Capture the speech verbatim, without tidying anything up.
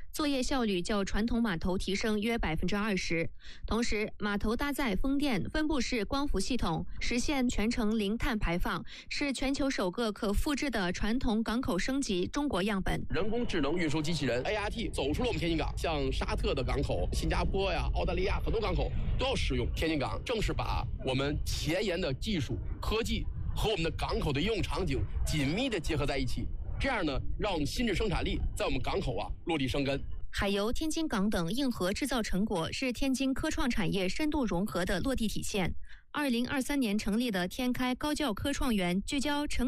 作业效率较传统码头提升约百分之二十。同时，码头搭载风电分布式光伏系统，实现全程零碳排放，是全球首个可复制的传统港口升级中国样本。 人工智能运输机器人 A R T 走出了我们天津港，像沙特的港口、新加坡呀、澳大利亚很多港口都要使用。天津港正是把我们前沿的技术科技和我们的港口的应用场景紧密地结合在一起，这样呢，让我们新质生产力在我们港口啊落地生根。 海油、天津港等硬核制造成果是天津科创产业深度融合的落地体现。二零二三年成立的天开高教科创园，聚焦成